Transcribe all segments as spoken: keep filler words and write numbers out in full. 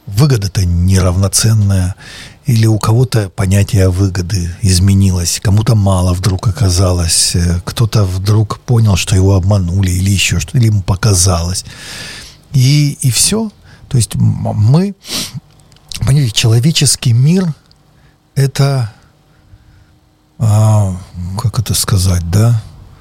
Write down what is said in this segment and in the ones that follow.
выгода-то неравноценная, или у кого-то понятие выгоды изменилось, кому-то мало вдруг оказалось, кто-то вдруг понял, что его обманули, или еще что-то, или ему показалось. И, и все. То есть мы, понимаете, человеческий мир — это, а, как это сказать, да,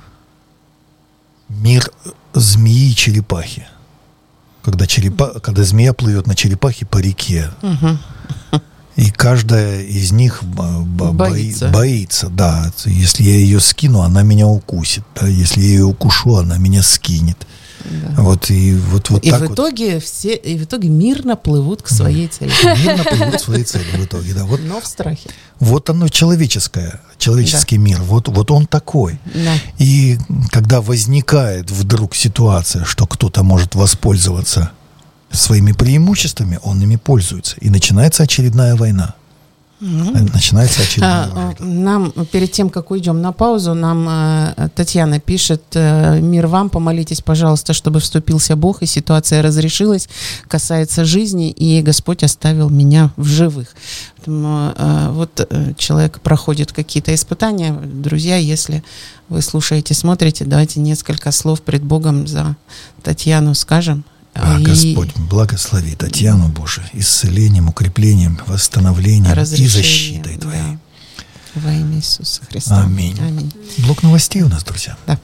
мир змеи и черепахи. Когда, черепа, когда змея плывет на черепахе по реке. Угу. И каждая из них бо- боится. боится, да. Если я ее скину, она меня укусит. Да? Если я ее укушу, она меня скинет. Да. Вот, и вот, вот и так в вот. итоге все, и в итоге мирно плывут к своей да. цели. Мирно плывут к своей цели в итоге, да. Вот, но в страхе. Вот оно человеческое, человеческий да. мир. Вот, вот он такой. Да. И когда возникает вдруг ситуация, что кто-то может воспользоваться своими преимуществами, он ими пользуется. И начинается очередная война. Mm-hmm. Начинается очередная а, война. Нам, перед тем, как уйдем на паузу, нам а, Татьяна пишет: «Мир вам, помолитесь, пожалуйста, чтобы вступился Бог, и ситуация разрешилась, касается жизни, и Господь оставил меня в живых». Поэтому, а, вот человек проходит какие-то испытания. Друзья, если вы слушаете, смотрите, давайте несколько слов пред Богом за Татьяну скажем. А, и... Господь, благослови Татьяну, Боже, исцелением, укреплением, восстановлением и защитой Твоей. Да. Во имя Иисуса Христа. Аминь. Аминь. Блок новостей у нас, друзья. Да.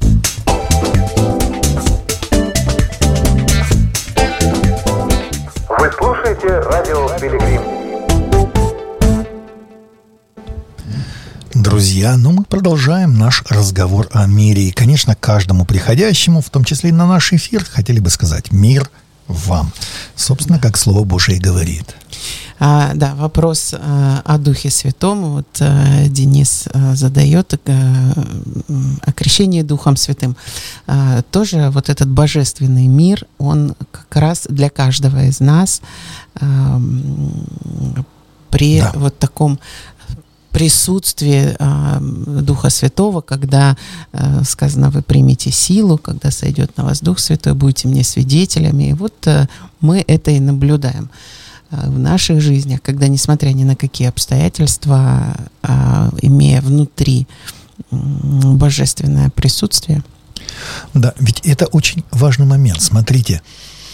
Вы слушаете радио Пилигрим. Друзья, ну мы продолжаем наш разговор о мире. И, конечно, каждому приходящему, в том числе и на наш эфир, хотели бы сказать: мир вам. Собственно, как Слово Божие и говорит. А, да, вопрос а, о Духе Святом. Вот а, Денис а, задает а, о крещении Духом Святым. А, тоже вот этот божественный мир, он как раз для каждого из нас а, при да. вот таком присутствие э, Духа Святого, когда э, сказано: вы примете силу, когда сойдет на вас Дух Святой, будете мне свидетелями. И вот э, мы это и наблюдаем э, в наших жизнях, когда, несмотря ни на какие обстоятельства, э, имея внутри э, божественное присутствие. Да, ведь это очень важный момент. Смотрите,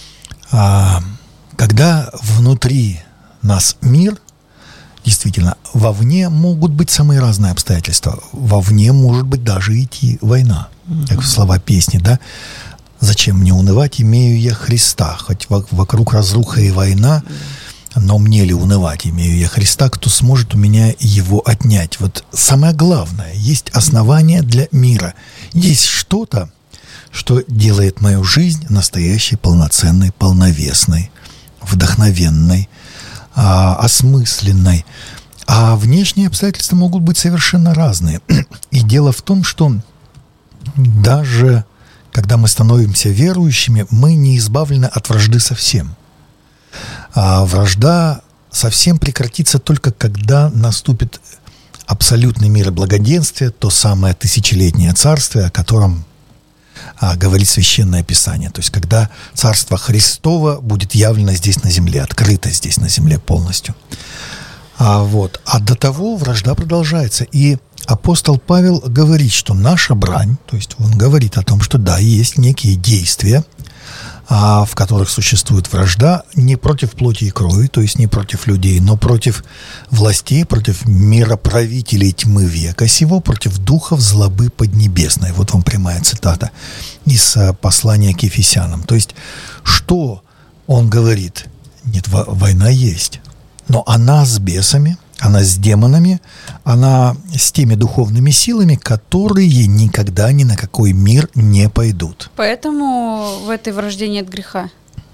а, когда внутри нас мир, действительно, вовне могут быть самые разные обстоятельства. Вовне может быть даже идти война. Mm-hmm. Как слова песни, да? «Зачем мне унывать, имею я Христа, хоть вокруг разруха и война, но мне ли унывать, имею я Христа, кто сможет у меня его отнять». Вот самое главное, есть основание для мира. Есть что-то, что делает мою жизнь настоящей, полноценной, полновесной, вдохновенной, осмысленной. А внешние обстоятельства могут быть совершенно разные. И дело в том, что даже когда мы становимся верующими, мы не избавлены от вражды совсем. А вражда совсем прекратится только когда наступит абсолютный мир и благоденствие, то самое тысячелетнее царствие, о котором А, говорит Священное Писание. То есть, когда Царство Христово будет явлено здесь на земле, открыто здесь на земле полностью. А, вот. а до того вражда продолжается. И апостол Павел говорит, что наша брань, то есть он говорит о том, что да, есть некие действия, а, в которых существует вражда не против плоти и крови, то есть не против людей, но против властей, против мироправителей тьмы века сего, против духов злобы поднебесной. Вот вам прямая цитата из послания к Ефесянам. То есть, что он говорит? Нет, война есть, но она с бесами, она с демонами, она с теми духовными силами, которые никогда ни на какой мир не пойдут. Поэтому в этой вражде нет греха.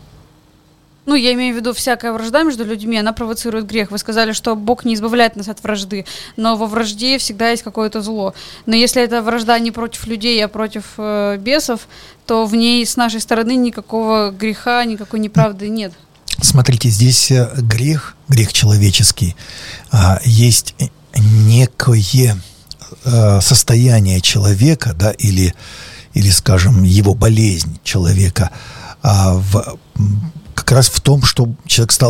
Ну, я имею в виду, всякая вражда между людьми, она провоцирует грех. Вы сказали, что Бог не избавляет нас от вражды, но во вражде всегда есть какое-то зло. Но если эта вражда не против людей, а против э, бесов, то в ней с нашей стороны никакого греха, никакой неправды нет. Смотрите, здесь грех, грех человеческий, есть некое состояние человека, да, или, или, скажем, его болезнь человека, в, как раз в том, что человек стал